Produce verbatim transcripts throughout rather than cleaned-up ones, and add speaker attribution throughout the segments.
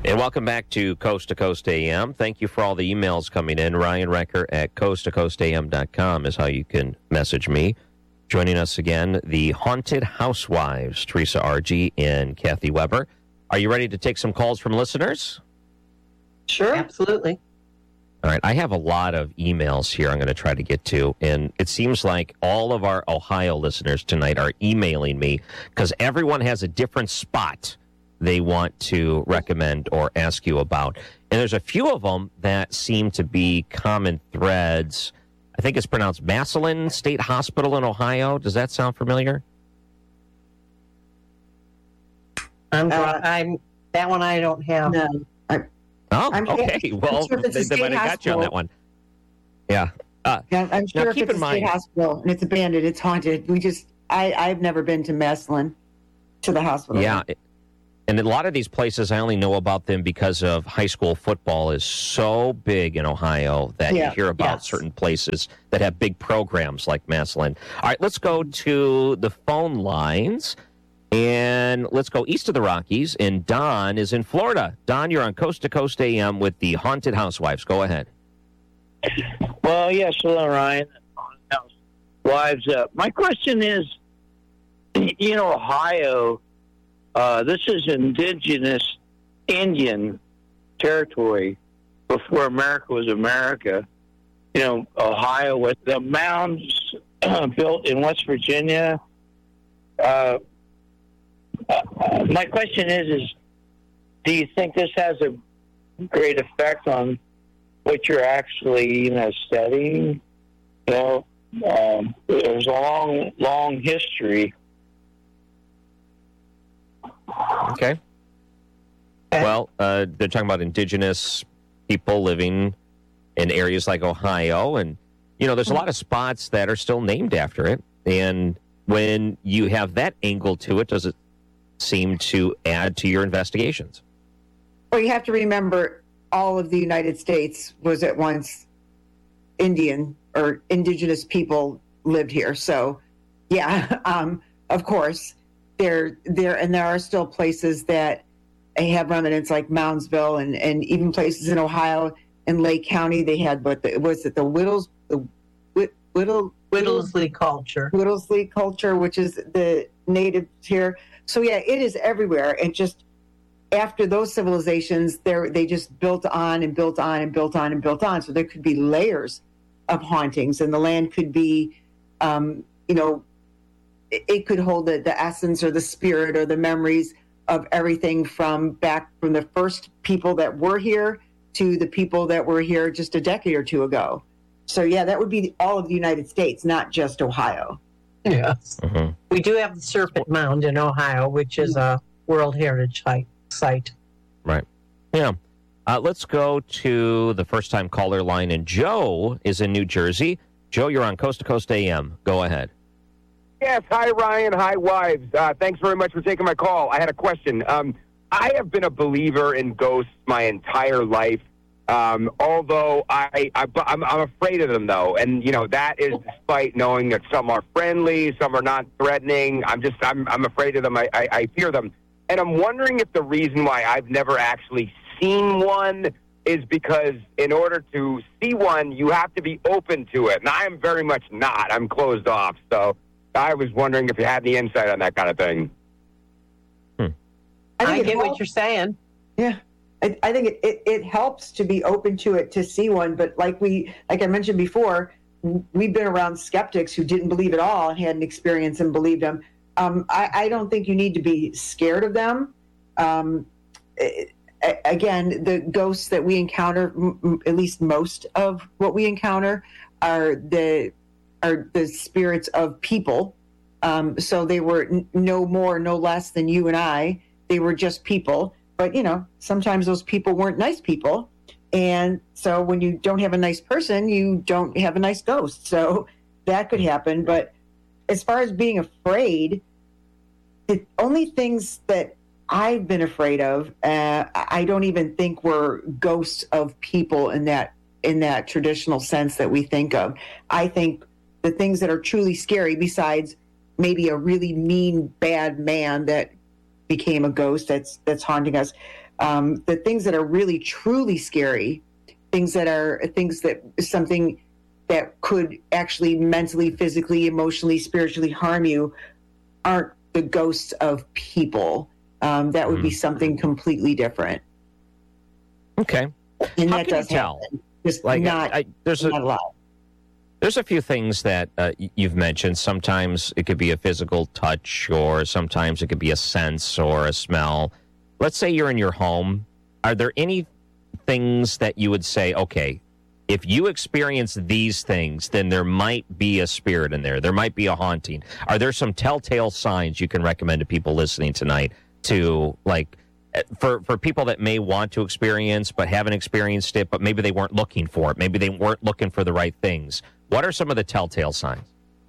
Speaker 1: And welcome back to Coast to Coast A M. Thank you for all the emails coming in. Ryan Recker at coast to coast a m dot com is how you can message me. Joining us again, the Haunted Housewives, Teresa Argy and Kathy Weber. Are you ready to take some calls from listeners?
Speaker 2: Sure. Absolutely.
Speaker 1: All right. I have a lot of emails here I'm going to try to get to. And it seems like all of our Ohio listeners tonight are emailing me because everyone has a different spot they want to recommend or ask you about. And there's a few of them that seem to be common threads. I think it's pronounced Massillon State Hospital in Ohio. Does that sound familiar?
Speaker 2: I'm, uh, I'm that one I don't have.
Speaker 3: No. I,
Speaker 1: oh,
Speaker 3: I'm,
Speaker 1: okay.
Speaker 3: I'm
Speaker 1: well,
Speaker 3: sure
Speaker 1: they, they might have got you on that one. Yeah. Uh,
Speaker 3: yeah I'm sure
Speaker 1: now,
Speaker 3: if
Speaker 1: keep
Speaker 3: it's
Speaker 1: in
Speaker 3: a
Speaker 1: mind,
Speaker 3: state hospital and it's abandoned, it's haunted. We just, I, I've never been to Massillon, to the hospital.
Speaker 1: Yeah. It, And a lot of these places, I only know about them because of high school football is so big in Ohio that
Speaker 3: yeah,
Speaker 1: you hear about
Speaker 3: yes.
Speaker 1: certain places that have big programs like Massillon. All right, let's go to the phone lines, and let's go east of the Rockies, and Don is in Florida. Don, you're on Coast to Coast A M with the Haunted Housewives. Go ahead.
Speaker 4: Well, yes, hello, Ryan. Housewives. Uh, my question is, in Ohio, Uh, this is indigenous Indian territory before America was America. You know, Ohio with the mounds built in West Virginia. Uh, uh, my question is, is do you think this has a great effect on what you're actually, you know, studying? You know, um, there's a long, long history.
Speaker 1: Okay. Well, uh, they're talking about indigenous people living in areas like Ohio. And, you know, there's a lot of spots that are still named after it. And when you have that angle to it, does it seem to add to your investigations?
Speaker 3: Well, you have to remember all of the United States was at once Indian or indigenous people lived here. So, yeah, um, of course. There, there, and there are still places that have remnants like Moundsville, and, and even places in Ohio and Lake County. They had what the, was it the Whittles, the Whit, Whittle,
Speaker 2: Whittlesley culture,
Speaker 3: Whittlesley culture, which is the natives here. So yeah, it is everywhere. And just after those civilizations, there they just built on and built on and built on and built on. So there could be layers of hauntings, and the land could be, um, you know. It could hold the, the essence or the spirit or the memories of everything from back from the first people that were here to the people that were here just a decade or two ago. So, yeah, that would be all of the United States, not just Ohio.
Speaker 2: Yes. Mm-hmm. We do have the Serpent Mound in Ohio, which is a World Heritage site.
Speaker 1: Right. Yeah. Uh, let's go to the first-time caller line, and Joe is in New Jersey. Joe, you're on Coast to Coast A M. Go ahead.
Speaker 5: Yes, hi, Ryan. Hi, wives. Uh, thanks very much for taking my call. I had a question. Um, I have been a believer in ghosts my entire life, um, although I, I, I'm, I'm afraid of them, though. And, you know, that is despite knowing that some are friendly, some are not threatening. I'm just, I'm, I'm afraid of them. I, I, I fear them. And I'm wondering if the reason why I've never actually seen one is because in order to see one, you have to be open to it. And I am very much not. I'm closed off, so I was wondering if you had any insight on that kind of thing.
Speaker 2: Hmm. I, I get helps. What you're saying.
Speaker 3: Yeah. I, I think it, it, it helps to be open to it, to see one. But like we, like I mentioned before, we've been around skeptics who didn't believe at all and had an experience and believed them. Um, I, I don't think you need to be scared of them. Um, it, again, the ghosts that we encounter, m- at least most of what we encounter, are the are the spirits of people. Um, so they were n- no more, no less than you and I. They were just people. But, you know, sometimes those people weren't nice people. And so when you don't have a nice person, you don't have a nice ghost. So that could happen. But as far as being afraid, the only things that I've been afraid of, uh, I don't even think were ghosts of people in that in that traditional sense that we think of. I think the things that are truly scary, besides maybe a really mean, bad man that became a ghost that's that's haunting us, Um, the things that are really truly scary, things that are things that something that could actually mentally, physically, emotionally, spiritually harm you, aren't the ghosts of people. Um, that would mm. be something completely different.
Speaker 1: Okay.
Speaker 3: And
Speaker 1: How
Speaker 3: that
Speaker 1: can
Speaker 3: does
Speaker 1: you tell?
Speaker 3: happen. Just
Speaker 1: like,
Speaker 3: not,
Speaker 1: I, I, there's a,
Speaker 3: not a lot.
Speaker 1: There's a few things that uh, you've mentioned. Sometimes it could be a physical touch, or sometimes it could be a sense or a smell. Let's say you're in your home. Are there any things that you would say, okay, if you experience these things, then there might be a spirit in there. There might be a haunting. Are there some telltale signs you can recommend to people listening tonight to, like, for, for people that may want to experience but haven't experienced it, but maybe they weren't looking for it. Maybe they weren't looking for the right things. What are some of the telltale signs?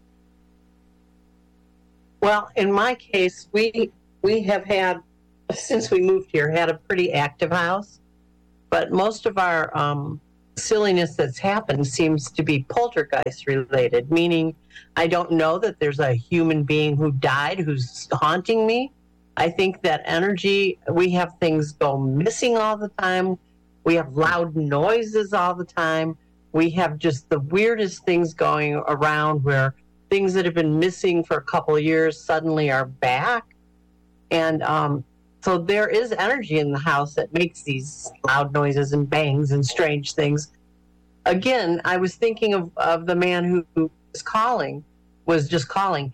Speaker 2: Well, in my case, we we have had, since we moved here, had a pretty active house. But most of our um, silliness that's happened seems to be poltergeist related, meaning I don't know that there's a human being who died who's haunting me. I think that energy, we have things go missing all the time. We have loud noises all the time. We have just the weirdest things going around where things that have been missing for a couple of years suddenly are back. And um, so there is energy in the house that makes these loud noises and bangs and strange things. Again, I was thinking of, of the man who, who was calling, was just calling.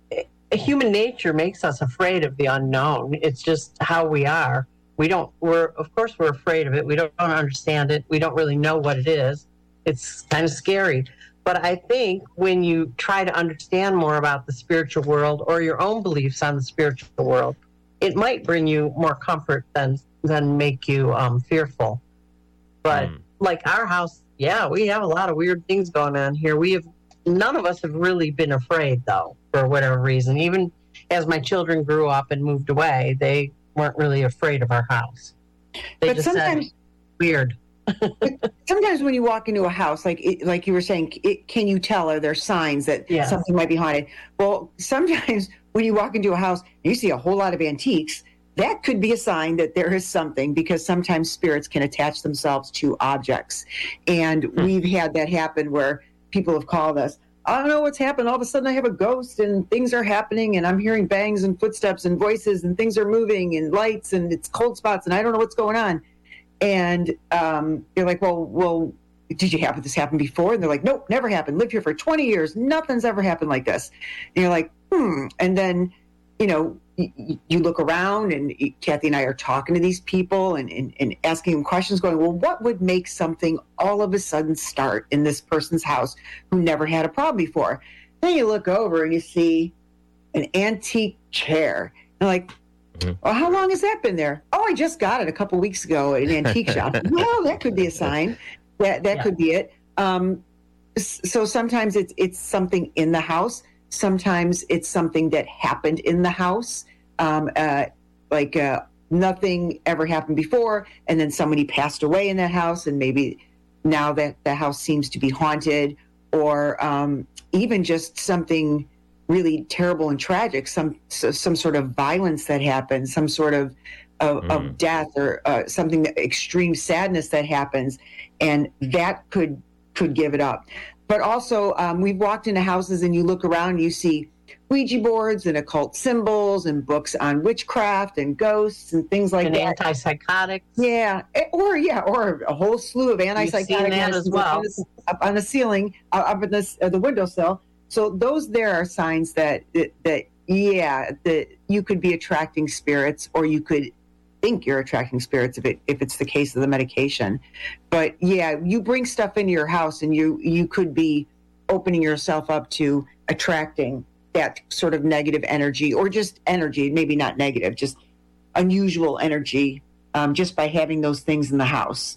Speaker 2: Human nature makes us afraid of the unknown. It's just how we are. We don't, we're, of course, we're afraid of it. We don't, don't understand it. We don't really know what it is. It's kind of scary. But I think when you try to understand more about the spiritual world or your own beliefs on the spiritual world, it might bring you more comfort than, than make you um, fearful. But mm. like our house, yeah, we have a lot of weird things going on here. We have, none of us have really been afraid, though, for whatever reason. Even as my children grew up and moved away, they weren't really afraid of our house. They
Speaker 3: but
Speaker 2: just
Speaker 3: sometimes,
Speaker 2: said, weird.
Speaker 3: Sometimes when you walk into a house, like it, like you were saying, it, can you tell, are there signs that
Speaker 2: yes.
Speaker 3: something might be haunted? Well, sometimes when you walk into a house and you see a whole lot of antiques, that could be a sign that there is something, because sometimes spirits can attach themselves to objects. And hmm. we've had that happen where people have called us. I don't know what's happened. All of a sudden I have a ghost and things are happening and I'm hearing bangs and footsteps and voices and things are moving and lights and it's cold spots and I don't know what's going on. And um, you're like, well, well, did you have this happen before? And they're like, nope, never happened. Lived here for twenty years. Nothing's ever happened like this. And you're like, hmm. And then, you know, you, you look around and Kathy and I are talking to these people and, and, and asking them questions going, well, what would make something all of a sudden start in this person's house who never had a problem before? Then you look over and you see an antique chair. And like, well, how long has that been there? Oh, I just got it a couple weeks ago at an antique shop. Well, that could be a sign. That that yeah. could be it. Um, so sometimes it's it's something in the house. Sometimes it's something that happened in the house. Um, uh, like uh, nothing ever happened before, and then somebody passed away in that house, and maybe now that the house seems to be haunted, or um, even just something really terrible and tragic, some some sort of violence that happens, some sort of of, mm. of death, or uh, something that, extreme sadness that happens, and that could could give it up. But also, um, we've walked into houses and you look around and you see Ouija boards and occult symbols and books on witchcraft and ghosts and things like
Speaker 2: and
Speaker 3: that.
Speaker 2: Antipsychotics.
Speaker 3: Yeah, or yeah, or a whole slew of antipsychotics
Speaker 2: as well.
Speaker 3: up on the ceiling, up in the uh, the windowsill. So those there are signs that, that, that yeah, that you could be attracting spirits, or you could think you're attracting spirits if it if it's the case of the medication. But yeah, you bring stuff into your house and you you could be opening yourself up to attracting that sort of negative energy, or just energy, maybe not negative, just unusual energy, um, just by having those things in the house.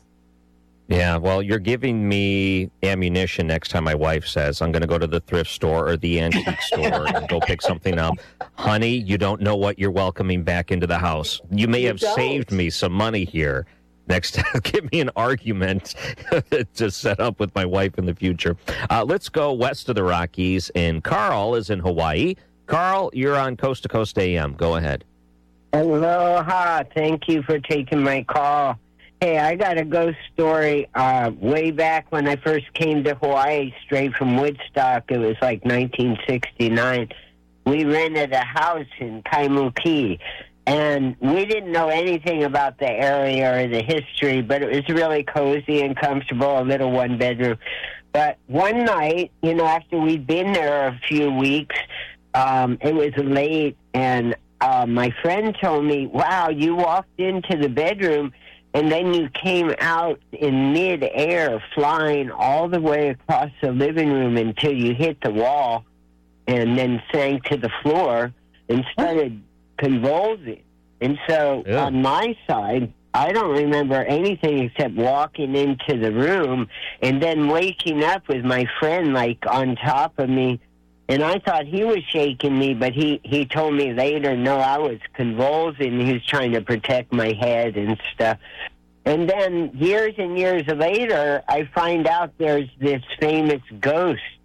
Speaker 1: Yeah, well, you're giving me ammunition next time my wife says, I'm going to go to the thrift store or the antique store and go pick something up. Honey, you don't know what you're welcoming back into the house. You may
Speaker 3: You
Speaker 1: have
Speaker 3: don't.
Speaker 1: saved me some money here. Next time, give me an argument to set up with my wife in the future. Uh, let's go west of the Rockies, and Carl is in Hawaii. Carl, you're on Coast to Coast A M. Go ahead.
Speaker 6: Aloha. Thank you for taking my call. Hey, I got a ghost story uh, way back when I first came to Hawaii, straight from Woodstock. It was like nineteen sixty-nine. We rented a house in Kaimuki, and we didn't know anything about the area or the history, but it was really cozy and comfortable, a little one-bedroom. But one night, you know, after we'd been there a few weeks, um, it was late, and uh, my friend told me, wow, you walked into the bedroom, and then you came out in mid-air, flying all the way across the living room until you hit the wall, and then sank to the floor and started convulsing. And so
Speaker 1: Yeah.
Speaker 6: on my side, I don't remember anything except walking into the room and then waking up with my friend like on top of me. And I thought he was shaking me, but he, he told me later, no, I was convulsing. He was trying to protect my head and stuff. And then years and years later, I find out there's this famous ghost